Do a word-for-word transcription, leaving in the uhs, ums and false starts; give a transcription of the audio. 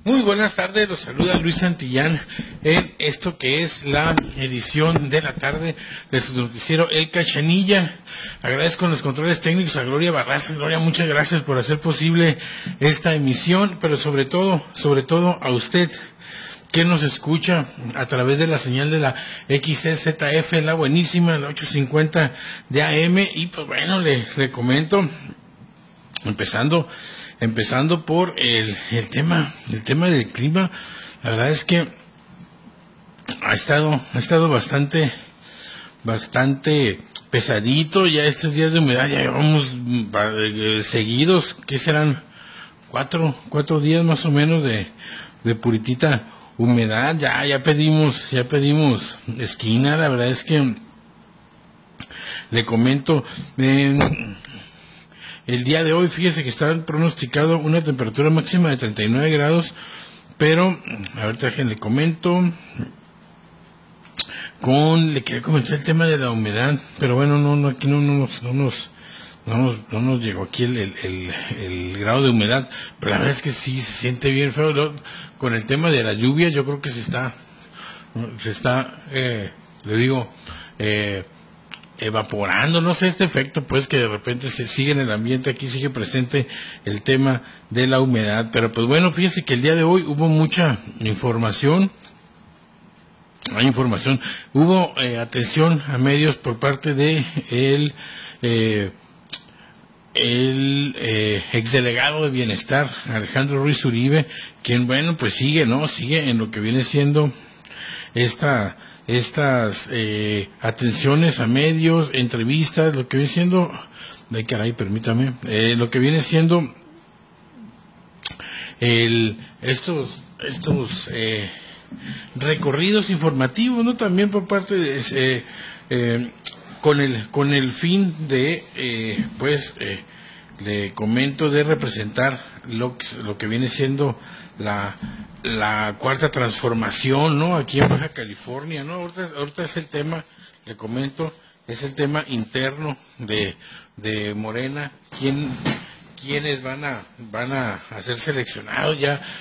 Muy buenas tardes, los saluda Luis Santillán en esto que es la edición de la tarde de su noticiero El Cachanilla. Agradezco en los controles técnicos a Gloria Barraza. Gloria, muchas gracias por hacer posible esta emisión, pero sobre todo, sobre todo a usted que nos escucha a través de la señal de la X C Z F, la buenísima, la ochocientos cincuenta de A M, y pues bueno, le, le comento, empezando empezando por el, el tema el tema del clima. La verdad es que ha estado ha estado bastante bastante pesadito ya estos días de humedad. Ya llevamos eh, seguidos, que serán cuatro cuatro días más o menos de, de puritita humedad. Ya ya pedimos ya pedimos esquina. La verdad es que le comento, eh, el día de hoy, fíjese que está pronosticado una temperatura máxima de treinta y nueve grados, pero, a ver, déjenle comento, con, le quería comentar el tema de la humedad, pero bueno, no, no, aquí no, no nos, no nos, no nos, no nos llegó aquí el, el, el, el grado de humedad, pero la verdad es que sí se siente bien feo. Lo, con el tema de la lluvia, yo creo que se está, se está, eh, le digo, eh, evaporando, no sé, este efecto pues que de repente se sigue en el ambiente. Aquí sigue presente el tema de la humedad, pero pues bueno, fíjese que el día de hoy hubo mucha información, hay información, hubo eh, atención a medios por parte de el eh, el eh, exdelegado de Bienestar, Alejandro Ruiz Uribe, quien bueno, pues sigue, ¿no? Sigue en lo que viene siendo esta estas eh, atenciones a medios, entrevistas, lo que viene siendo, ay caray, permítame, eh, lo que viene siendo el estos estos eh, recorridos informativos, ¿no? También por parte de eh, eh, con el con el fin de eh, pues eh, le comento, de representar lo que, lo que viene siendo la la cuarta transformación, ¿no? Aquí en Baja California, ¿no? Ahorita, ahorita es el tema, le comento, es el tema interno de de Morena, quién quiénes van a van a, a ser seleccionados. Ya